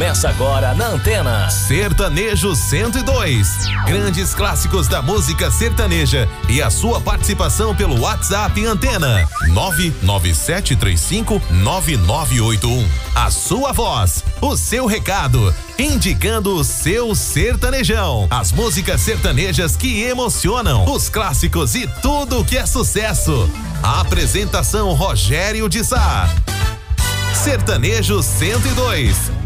Começa agora na Antena. Sertanejo 102. Grandes clássicos da música sertaneja e a sua participação pelo WhatsApp Antena 997359981. A sua voz, o seu recado, indicando o seu sertanejão. As músicas sertanejas que emocionam, os clássicos e tudo que é sucesso. A apresentação Rogério de Sá. Sertanejo 102.